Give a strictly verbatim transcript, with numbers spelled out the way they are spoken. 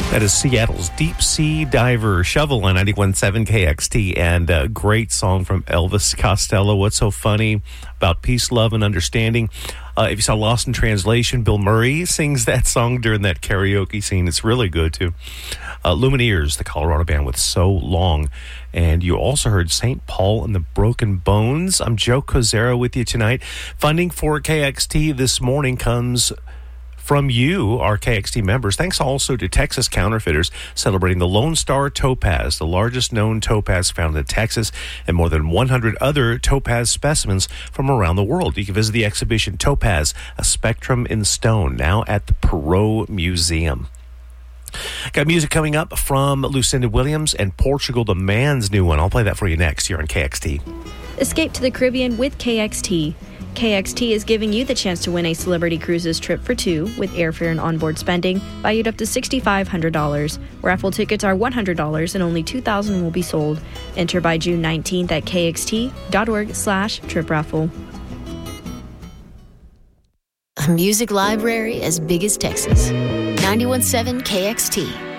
That is Seattle's Deep Sea Diver, Shovel on ninety-one point seven K X T, and a great song from Elvis Costello. What's so funny about peace, love, and understanding? Uh, if you saw Lost in Translation, Bill Murray sings that song during that karaoke scene. It's really good, too. Uh, Lumineers, the Colorado band with So Long. And you also heard Saint Paul and the Broken Bones. I'm Joe Kozera with you tonight. Funding for K X T this morning comes from you, our K X T members. Thanks also to Texas Counterfeiters, celebrating the Lone Star Topaz, the largest known topaz found in Texas, and more than one hundred other topaz specimens from around the world. You can visit the exhibition Topaz, a Spectrum in Stone, now at the Perot Museum. Got music coming up from Lucinda Williams and Portugal the Man's new one. I'll play that for you next here on K X T. Escape to the Caribbean with K X T. K X T is giving you the chance to win a Celebrity Cruises trip for two with airfare and onboard spending valued up to six thousand five hundred dollars. Raffle tickets are one hundred dollars and only two thousand will be sold. Enter by June nineteenth at kxt.org slash trip raffle. A music library as big as Texas. ninety-one point seven K X T.